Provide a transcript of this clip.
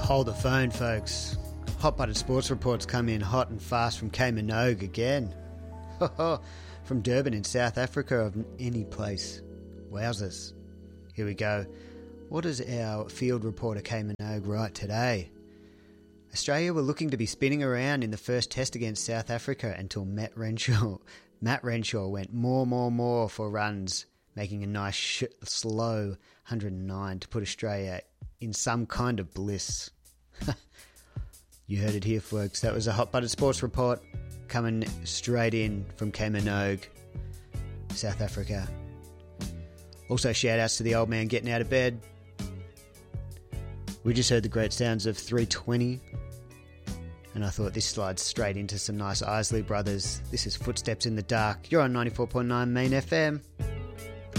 Hold the phone, folks. Hot Buttered Sports reports come in hot and fast from Minogue again. From Durban in South Africa, of any place. Wowzers. Here we go. What does our field reporter Minogue write today? Australia were looking to be spinning around in the first test against South Africa until Matt Renshaw went more for runs, making a nice slow 109 to put Australia in some kind of bliss. You heard it here, folks. That was a Hot Buttered Sports report coming straight in from Minogue, South Africa. Also, shout-outs to the old man getting out of bed. We just heard the great sounds of 320, and I thought this slides straight into some nice Isley Brothers. This is Footsteps in the Dark. You're on 94.9 Main FM.